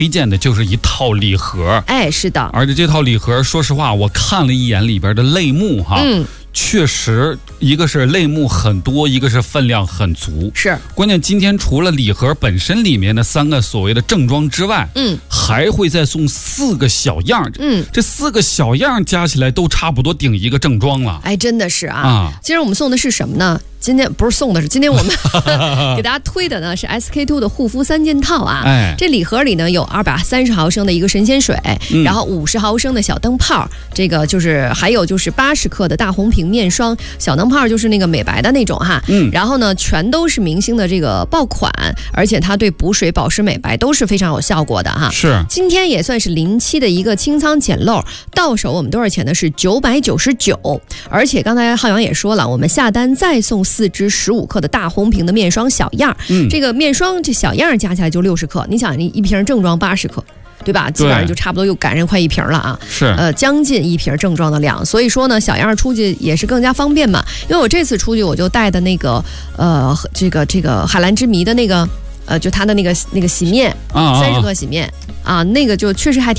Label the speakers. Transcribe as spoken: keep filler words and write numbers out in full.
Speaker 1: 推荐的就是一套礼盒。
Speaker 2: 哎，是的。
Speaker 1: 而且这套礼盒，说实话，我看了一眼里边的类目哈，
Speaker 2: 嗯，
Speaker 1: 确实一个是类目很多，一个是分量很足。
Speaker 2: 是。
Speaker 1: 关键今天除了礼盒本身里面的三个所谓的正装之外，
Speaker 2: 嗯，
Speaker 1: 还会再送四个小样。
Speaker 2: 嗯，
Speaker 1: 这四个小样加起来都差不多顶一个正装了。
Speaker 2: 哎，真的是啊。
Speaker 1: 啊，
Speaker 2: 今儿我们送的是什么呢？今天不是送的是，今天我们给大家推的呢是 S K two 的护肤三件套啊。
Speaker 1: 哎，
Speaker 2: 这礼盒里呢有二百三十毫升的一个神仙水，嗯、然后五十毫升的小灯泡，这个就是还有就是八十克的大红瓶面霜，小灯泡就是那个美白的那种哈。嗯，然后呢全都是明星的这个爆款，而且它对补水、保湿、美白都是非常有效果的哈。
Speaker 1: 是，
Speaker 2: 今天也算是临期的一个清仓捡漏，到手我们多少钱呢？是九百九十九，而且刚才浩洋也说了，我们下单再送四支十五克的大红瓶的面霜小样，嗯，这个面霜这小样加起来就六十克，你想你一瓶正装八十克。对吧？基本上就差不多又赶上快一瓶了啊！
Speaker 1: 是，
Speaker 2: 呃，将近一瓶正装的量。所以说呢，小样出去也是更加方便嘛。因为我这次出去我就带的那个呃，这个这个海蓝之谜的那个呃，就它的那个那个洗面，三十克洗面啊，那个就确实还挺。